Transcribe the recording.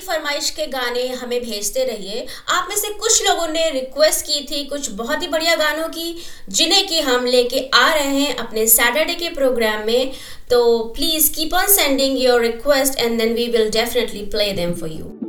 फरमाइश के गाने हमें भेजते रहिए। आप में से कुछ लोगों ने रिक्वेस्ट की थी कुछ बहुत ही बढ़िया गानों की, जिन्हें कि हम लेके आ रहे हैं अपने सैटरडे के प्रोग्राम में। तो please keep on sending your request and then we will definitely play them for you.